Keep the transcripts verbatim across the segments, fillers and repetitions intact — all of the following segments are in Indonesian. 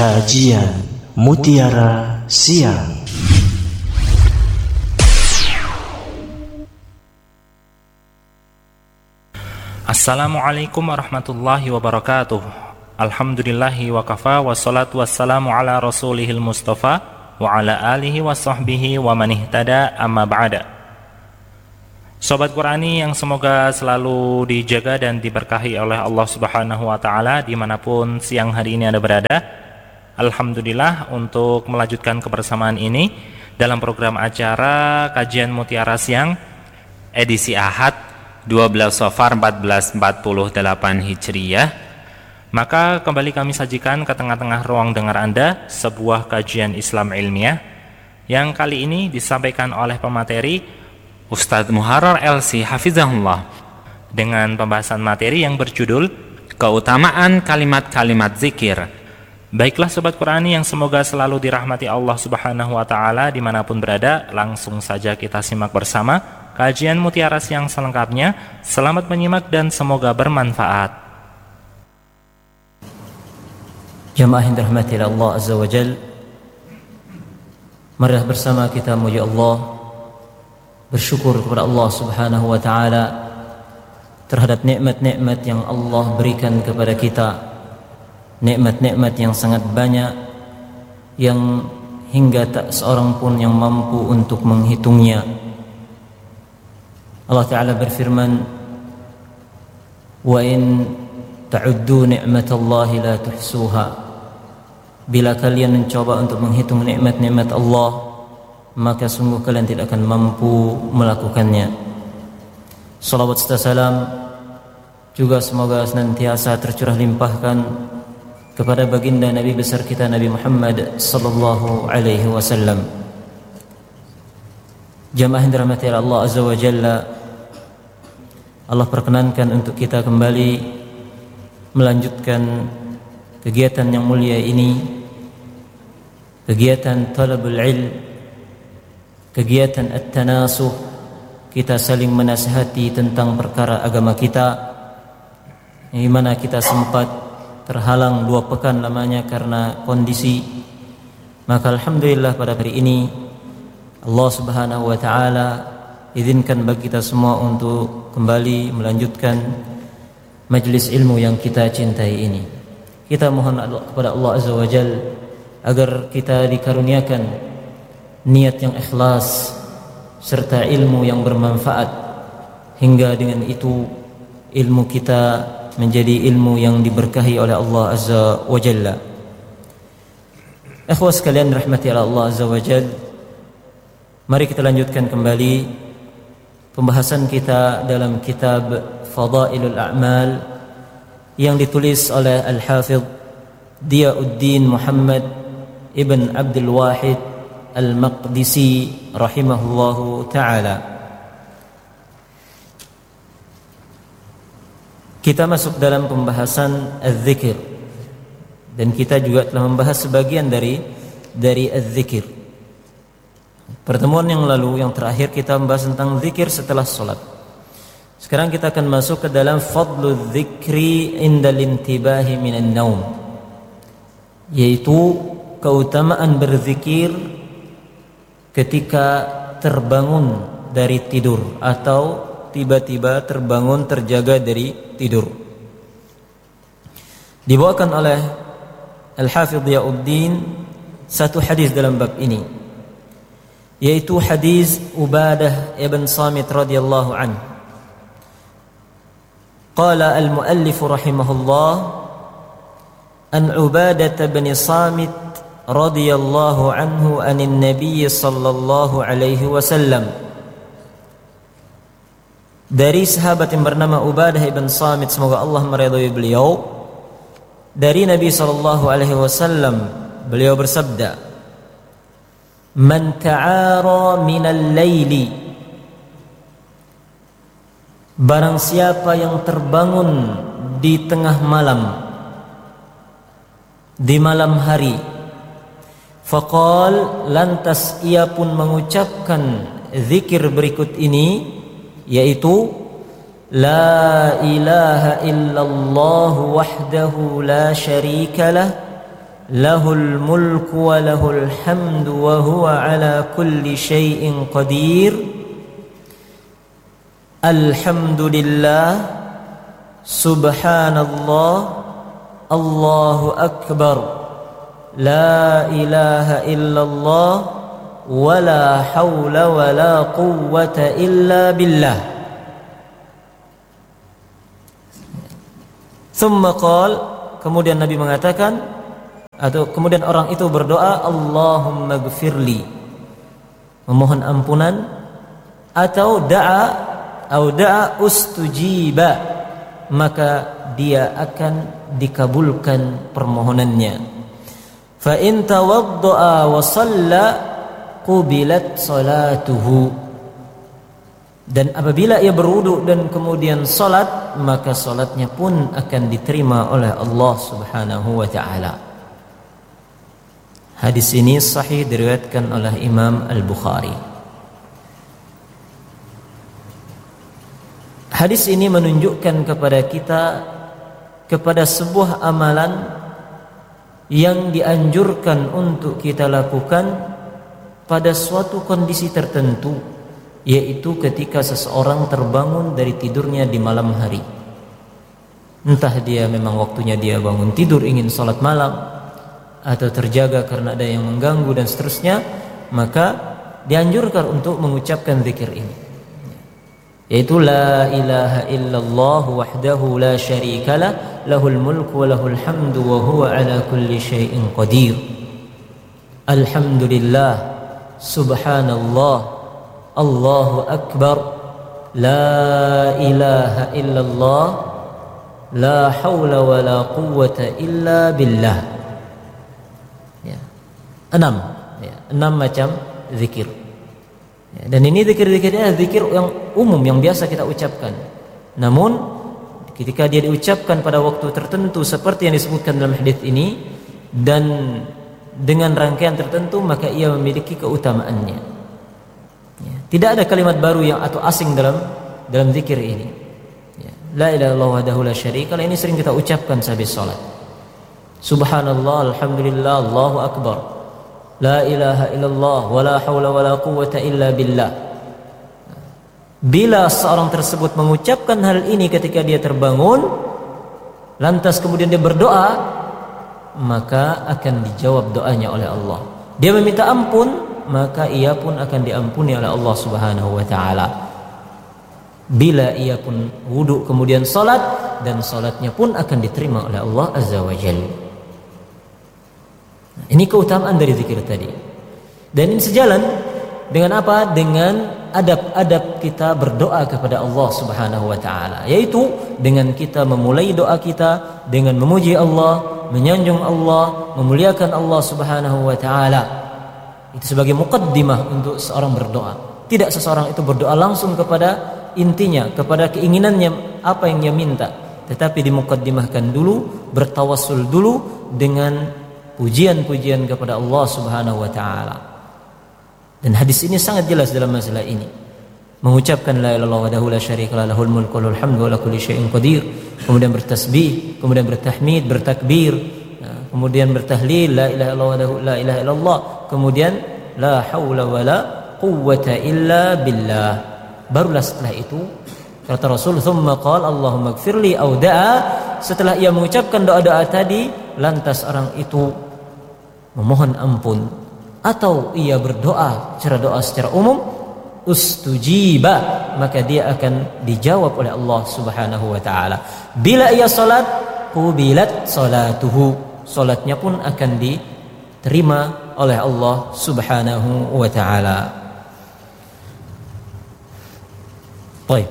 Kajian Mutiara Siang. Assalamualaikum warahmatullahi wabarakatuh. Alhamdulillahi wa kafa, wassalatu wassalamu ala rasulihil mustafa wa ala alihi wa sahbihi wa man ihtada, amma ba'da. Sobat Qurani yang semoga selalu dijaga dan diberkahi oleh Allah Subhanahu wa ta'ala dimanapun siang hari ini Anda berada. Alhamdulillah untuk melanjutkan kebersamaan ini dalam program acara Kajian Mutiara Siang edisi Ahad dua belas Safar seribu empat ratus empat puluh delapan Hijriyah. Maka kembali kami sajikan ke tengah-tengah ruang dengar Anda sebuah kajian Islam ilmiah yang kali ini disampaikan oleh pemateri Ustadz Muharrar L C Hafizahullah dengan pembahasan materi yang berjudul Keutamaan Kalimat-Kalimat Zikir. Baiklah Sobat Qurani yang semoga selalu dirahmati Allah Subhanahu wa ta'ala dimanapun berada, langsung saja kita simak bersama kajian Mutiara Siang selengkapnya. Selamat menyimak dan semoga bermanfaat. Jamaah yang dirahmati Allah Azza wa Jal, marilah bersama kita memuji Allah, bersyukur kepada Allah Subhanahu wa ta'ala terhadap nikmat-nikmat yang Allah berikan kepada kita, nikmat-nikmat yang sangat banyak yang hingga tak seorang pun yang mampu untuk menghitungnya. Allah Ta'ala berfirman, wa in ta'uddu ni'matallahi la tuhsuha. Bila kalian mencoba untuk menghitung nikmat-nikmat Allah, maka sungguh kalian tidak akan mampu melakukannya. Salawat serta salam juga semoga senantiasa tercurah limpahkan kepada baginda Nabi besar kita Nabi Muhammad sallallahu alaihi wasallam. Jamaah yang dirahmati Allah Azza wa Jalla, Allah perkenankan untuk kita kembali melanjutkan kegiatan yang mulia ini, kegiatan talabul ilm, kegiatan at-tanasuh, kita saling menasihati tentang perkara agama kita, di mana kita sempat terhalang dua pekan lamanya karena kondisi. Maka alhamdulillah pada hari ini Allah Subhanahu wa ta'ala izinkan bagi kita semua untuk kembali melanjutkan majlis ilmu yang kita cintai ini. Kita mohon kepada Allah Azza wa Jal agar kita dikaruniakan niat yang ikhlas serta ilmu yang bermanfaat, hingga dengan itu ilmu kita menjadi ilmu yang diberkahi oleh Allah Azza wa Jalla. Ikhwas sekalian rahmati Allah Azza wa Jalla, mari kita lanjutkan kembali pembahasan kita dalam kitab Fadailul A'mal yang ditulis oleh Al-Hafidh Diyauddin Muhammad Ibn Abdul Wahid Al-Maqdisi rahimahullahu ta'ala. Kita masuk dalam pembahasan az-zikir, dan kita juga telah membahas sebagian dari dari az-zikir. Pertemuan yang lalu, yang terakhir, kita membahas tentang zikir setelah sholat. Sekarang kita akan masuk ke dalam fadlu dzikri indal intibahi minan naum, yaitu keutamaan berzikir ketika terbangun dari tidur atau tiba-tiba terbangun terjaga dari tidur. Dibawakan oleh Al-Hafidh Diyauddin satu hadis dalam bab ini, yaitu hadis Ubadah ibn Samit radhiyallahu anhu. Qala al-muallif rahimahullah an Ubadah ibn Samit radhiyallahu anhu anin nabiy sallallahu alaihi wasallam. Dari sahabat yang bernama Ubadah ibn Samit, semoga Allah meridhai beliau, dari Nabi sallallahu alaihi wasallam, beliau bersabda, "Man ta'ara minal laili," barang siapa yang terbangun di tengah malam, di malam hari, faqal, lantas ia pun mengucapkan zikir berikut ini, yaitu La ilaha illallah wahdahu la syarika lah lahul mulku wa lahul hamdu wa huwa ala kulli syai'in qadir. Alhamdulillah, subhanallah, Allahu akbar, la ilaha illallah, wa la hawla wa la quwwata illa billah. Thumma qala, kemudian Nabi mengatakan, atau kemudian orang itu berdoa, Allahumma gfirli, memohon ampunan, atau da'a atau da'a ustujiba, maka dia akan dikabulkan permohonannya. Fa in tawadda'a wa shalla qubilat salatuhu, dan apabila ia berwudu dan kemudian salat, maka salatnya pun akan diterima oleh Allah Subhanahu wa taala. Hadis ini sahih diriwayatkan oleh Imam Al-Bukhari. Hadis ini menunjukkan kepada kita kepada sebuah amalan yang dianjurkan untuk kita lakukan pada suatu kondisi tertentu, yaitu ketika seseorang terbangun dari tidurnya di malam hari. Entah dia memang waktunya dia bangun tidur ingin salat malam, atau terjaga karena ada yang mengganggu dan seterusnya, maka dianjurkan untuk mengucapkan zikir ini, yaitu la ilaha illallah wahdahu la syarikalah, lahul mulku wa lahul hamdu wa huwa ala kulli syai'in qadir. Alhamdulillah, subhanallah, Allahu akbar, la ilaha illallah, la hawla wa la quwwata illa billah. Ya. Enam, ya. Enam macam zikir. Ya. Dan ini zikir-zikirnya zikir yang umum yang biasa kita ucapkan. Namun ketika dia diucapkan pada waktu tertentu seperti yang disebutkan dalam hadis ini dan dengan rangkaian tertentu, maka ia memiliki keutamaannya. Ya. Tidak ada kalimat baru yang atau asing dalam dalam zikir ini. Ya. La ilaha illallah wahdahu la syarika lah, ini sering kita ucapkan sehabis salat. Subhanallah, alhamdulillah, Allahu akbar, la ilaha illallah, wa la hawla wa la quwwata illa billah. Bila seorang tersebut mengucapkan hal ini ketika dia terbangun, lantas kemudian dia berdoa, maka akan dijawab doanya oleh Allah. Dia meminta ampun, maka ia pun akan diampuni oleh Allah Subhanahu wa taala. Bila ia pun wudu kemudian salat, dan salatnya pun akan diterima oleh Allah Azza wa Jalla. Ini keutamaan dari zikir tadi. Dan ini sejalan dengan apa? Dengan adab-adab kita berdoa kepada Allah Subhanahu wa taala, yaitu dengan kita memulai doa kita dengan memuji Allah, menyanjung Allah, memuliakan Allah Subhanahu wa taala. Itu sebagai muqaddimah untuk seorang berdoa. Tidak seseorang itu berdoa langsung kepada intinya, kepada keinginannya apa yang dia minta, tetapi dimuqaddimahkan dulu, bertawassul dulu dengan pujian-pujian kepada Allah Subhanahu wa taala. Dan hadis ini sangat jelas dalam masalah ini. Mengucapkan la ilaha illallah wahdahu la syarikalah, lahul mulku wa lahul hamdu wa ala kulli syai'in qadir. Kemudian bertasbih, kemudian bertahmid, bertakbir, kemudian bertahlil la ilaha illallah wahdahu la ilaha illallah, kemudian la haula wa la quwwata illa billah. Barulah setelah itu kata Rasul, thumma qala Allahumma gfirli, au da'a, setelah ia mengucapkan doa-doa tadi, lantas orang itu memohon ampun atau ia berdoa secara doa secara umum, ustujiba, maka dia akan dijawab oleh Allah Subhanahu wa taala. Bila ia salat, qubilat salatuhu, salatnya pun akan diterima oleh Allah Subhanahu wa taala. Baik.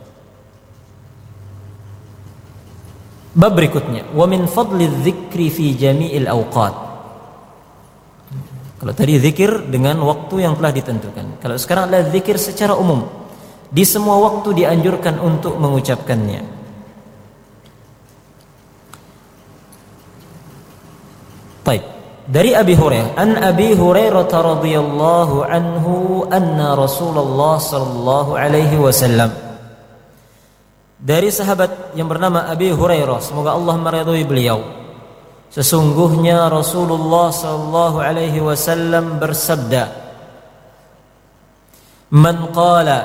Bab berikutnya, wa min fadli dzikri fi jami'il awqat. Kalau tadi zikir dengan waktu yang telah ditentukan, kalau sekarang adalah zikir secara umum, di semua waktu dianjurkan untuk mengucapkannya. Baik, dari Abi Hurairah, an Abi Hurairah radhiyallahu anhu anna Rasulullah sallallahu alaihi wasallam, dari sahabat yang bernama Abi Hurairah, semoga Allah meridhai beliau, Sesungguhnya Rasulullah sallallahu alaihi wasallam bersabda, "Man qala